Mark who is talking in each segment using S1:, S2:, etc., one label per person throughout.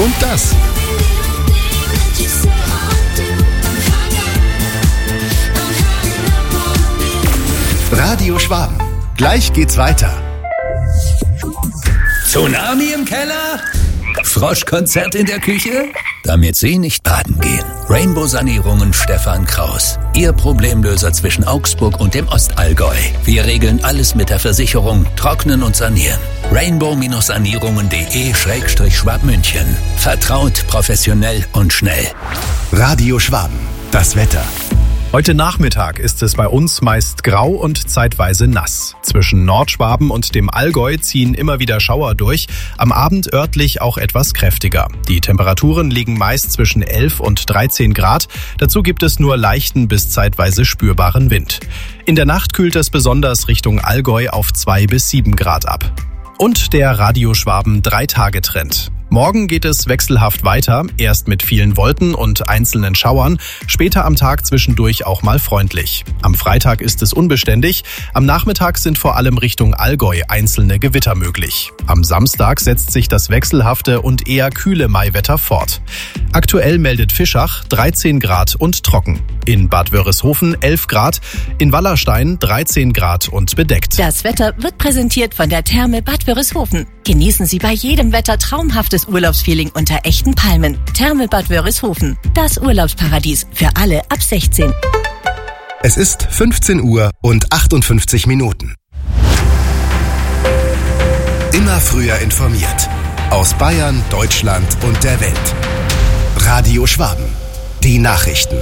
S1: und das. Radio Schwaben. Gleich geht's weiter.
S2: Tsunami im Keller? Froschkonzert in der Küche? Damit Sie nicht baden gehen. Rainbow-Sanierungen Stefan Kraus. Ihr Problemlöser zwischen Augsburg und dem Ostallgäu. Wir regeln alles mit der Versicherung, trocknen und sanieren. rainbow-sanierungen.de/Schwabmünchen. Vertraut, professionell und schnell.
S1: Radio Schwaben. Das Wetter.
S3: Heute Nachmittag ist es bei uns meist grau und zeitweise nass. Zwischen Nordschwaben und dem Allgäu ziehen immer wieder Schauer durch, am Abend örtlich auch etwas kräftiger. Die Temperaturen liegen meist zwischen 11 und 13 Grad, dazu gibt es nur leichten bis zeitweise spürbaren Wind. In der Nacht kühlt es besonders Richtung Allgäu auf 2 bis 7 Grad ab. Und der Radio Schwaben 3-Tage-Trend. Morgen geht es wechselhaft weiter, erst mit vielen Wolken und einzelnen Schauern, später am Tag zwischendurch auch mal freundlich. Am Freitag ist es unbeständig, am Nachmittag sind vor allem Richtung Allgäu einzelne Gewitter möglich. Am Samstag setzt sich das wechselhafte und eher kühle Maiwetter fort. Aktuell meldet Fischach 13 Grad und trocken. In Bad Wörishofen 11 Grad, in Wallerstein 13 Grad und bedeckt.
S4: Das Wetter wird präsentiert von der Therme Bad Wörishofen. Genießen Sie bei jedem Wetter traumhaftes Urlaubsfeeling unter echten Palmen. Therme Bad Wörishofen, das Urlaubsparadies für alle ab 16.
S1: Es ist 15 Uhr und 58 Minuten. Immer früher informiert. Aus Bayern, Deutschland und der Welt. Radio Schwaben. Die Nachrichten.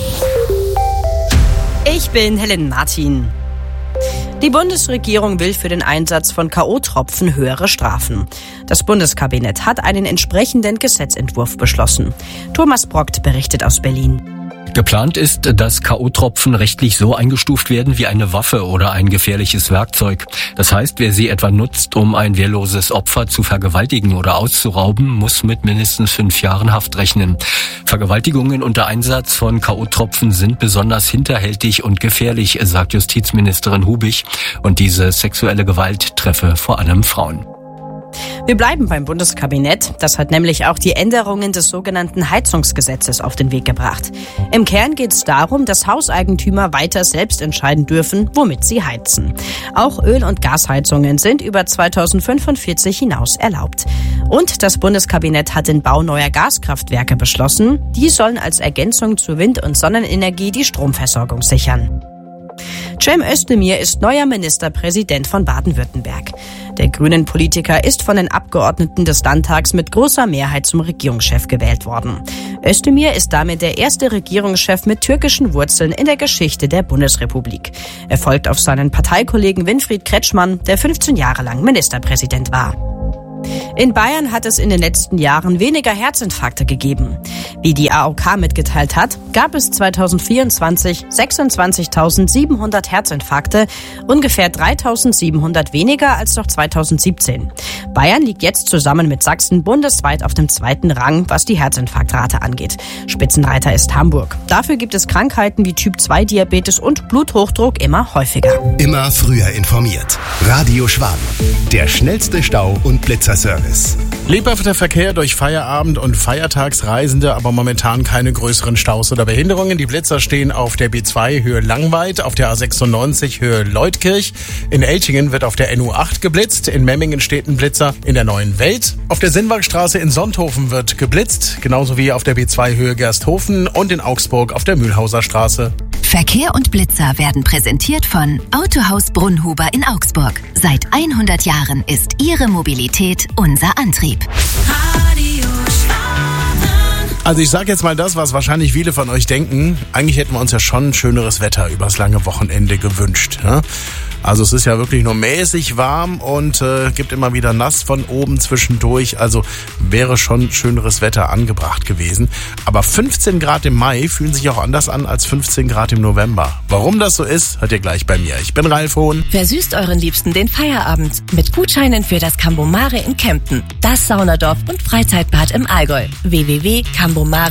S5: Ich bin Helen Martin. Die Bundesregierung will für den Einsatz von K.O.-Tropfen höhere Strafen. Das Bundeskabinett hat einen entsprechenden Gesetzentwurf beschlossen. Thomas Brockt berichtet aus Berlin.
S6: Geplant ist, dass K.O.-Tropfen rechtlich so eingestuft werden wie eine Waffe oder ein gefährliches Werkzeug. Das heißt, wer sie etwa nutzt, um ein wehrloses Opfer zu vergewaltigen oder auszurauben, muss mit mindestens 5 Jahren Haft rechnen. Vergewaltigungen unter Einsatz von K.O.-Tropfen sind besonders hinterhältig und gefährlich, sagt Justizministerin Hubich. Und diese sexuelle Gewalt treffe vor allem Frauen.
S5: Wir bleiben beim Bundeskabinett. Das hat nämlich auch die Änderungen des sogenannten Heizungsgesetzes auf den Weg gebracht. Im Kern geht es darum, dass Hauseigentümer weiter selbst entscheiden dürfen, womit sie heizen. Auch Öl- und Gasheizungen sind über 2045 hinaus erlaubt. Und das Bundeskabinett hat den Bau neuer Gaskraftwerke beschlossen. Die sollen als Ergänzung zur Wind- und Sonnenenergie die Stromversorgung sichern. Cem Özdemir ist neuer Ministerpräsident von Baden-Württemberg. Der Grünen-Politiker ist von den Abgeordneten des Landtags mit großer Mehrheit zum Regierungschef gewählt worden. Özdemir ist damit der erste Regierungschef mit türkischen Wurzeln in der Geschichte der Bundesrepublik. Er folgt auf seinen Parteikollegen Winfried Kretschmann, der 15 Jahre lang Ministerpräsident war. In Bayern hat es in den letzten Jahren weniger Herzinfarkte gegeben. Wie die AOK mitgeteilt hat, gab es 2024 26.700 Herzinfarkte, ungefähr 3.700 weniger als noch 2017. Bayern liegt jetzt zusammen mit Sachsen bundesweit auf dem 2. Rang, was die Herzinfarktrate angeht. Spitzenreiter ist Hamburg. Dafür gibt es Krankheiten wie Typ-2-Diabetes und Bluthochdruck immer häufiger.
S1: Immer früher informiert. Radio Schwaben. Der schnellste Stau- und Blitzerservice.
S7: Lebhafter Verkehr durch Feierabend- und Feiertagsreisende, aber momentan keine größeren Staus oder Behinderungen. Die Blitzer stehen auf der B2 Höhe Langweid, auf der A96 Höhe Leutkirch. In Elchingen wird auf der NU8 geblitzt. In Memmingen steht ein Blitzer in der Neuen Welt. Auf der Sinnwagstraße in Sonthofen wird geblitzt, genauso wie auf der B2 Höhe Gersthofen und in Augsburg auf der Mühlhauser Straße.
S8: Verkehr und Blitzer werden präsentiert von Autohaus Brunnhuber in Augsburg. Seit 100 Jahren ist Ihre Mobilität unser Antrieb.
S7: Also ich sage jetzt mal das, was wahrscheinlich viele von euch denken. Eigentlich hätten wir uns ja schon schöneres Wetter übers lange Wochenende gewünscht. Ja? Also es ist ja wirklich nur mäßig warm und gibt immer wieder nass von oben zwischendurch. Also wäre schon schöneres Wetter angebracht gewesen. Aber 15 Grad im Mai fühlen sich auch anders an als 15 Grad im November. Warum das so ist, hört ihr gleich bei mir. Ich bin Ralf Hohn.
S4: Versüßt euren Liebsten den Feierabend mit Gutscheinen für das Cambomare in Kempten, das Saunadorf und Freizeitbad im Allgäu. www.cambomare